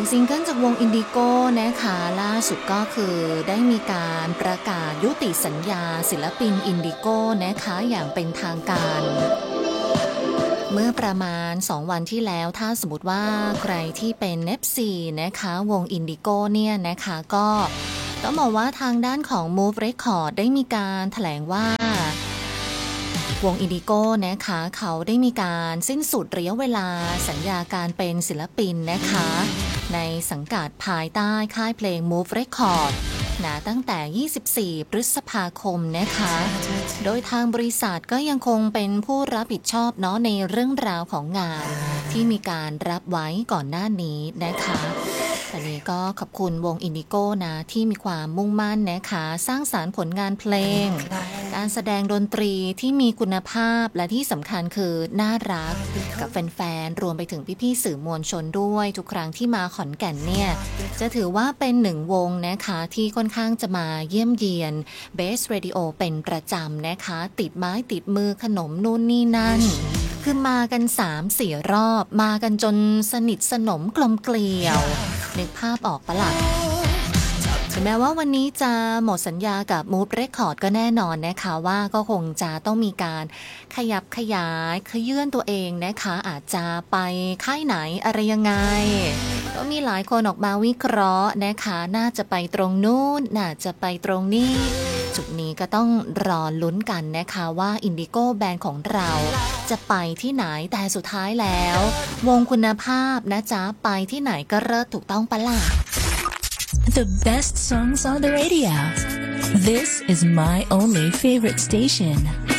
ซิงเกิลจากวงอินดิโก้นะคะล่าสุดก็คือได้มีการประกาศยุติสัญญาศิลปินอินดิโก้นะคะอย่างเป็นทางการเมื่อประมาณ2วันที่แล้วถ้าสมมติว่าใครที่เป็น FC นะคะวงอินดิโก้เนี่ยนะคะก็ต้องบอกว่าทางด้านของ Move Record ได้มีการแถลงว่าวงอินดิโก้นะคะเขาได้มีการสิ้นสุดระยะเวลาสัญญาการเป็นศิลปินนะคะในสังกัดภายใต้ค่ายเพลง Move Record ตั้งแต่ 24 พฤษภาคมนะคะโดยทางบริษัทก็ยังคงเป็นผู้รับผิดชอบในเรื่องราวของงานที่มีการรับไว้ก่อนหน้านี้นะคะตอนนี้ก็ขอบคุณวงอินดิโก้ที่มีความมุ่งมั่นนะคะสร้างสรรค์ผลงานเพลงการแสดงดนตรีที่มีคุณภาพและที่สำคัญคือน่ารักกับแฟนๆรวมไปถึงพี่ๆสื่อมวลชนด้วยทุกครั้งที่มาขอนแก่นเนี่ยจะถือว่าเป็นหนึ่งวงนะคะที่ค่อนข้างจะมาเยี่ยมเยียน Base Radio เป็นประจำนะคะติดไม้ติดมือขนมนู่นนี่นั่นคือมากัน 3-4 รอบมากันจนสนิทสนมกลมเกลียวนึกภาพออกปะล่ะถึงแม้ว่าวันนี้จะหมดสัญญากับ Move Record ก็แน่นอนนะคะว่าก็คงจะต้องมีการขยับขยายขยื่นตัวเองนะคะอาจจะไปค่ายไหนอะไรยังไงก็มีหลายคนออกมาวิเคราะห์นะคะน่าจะไปตรงนู้นน่าจะไปตรงนี้จุดนี้ก็ต้องรอลุ้นกันนะคะว่าอินดิโก้แบนด์ของเราจะไปที่ไหนแต่สุดท้ายแล้ววงคุณภาพนะจ๊ะไปที่ไหนก็เลิศถูกต้องปะล่ะ The best songs on the radio. This is my only favorite station.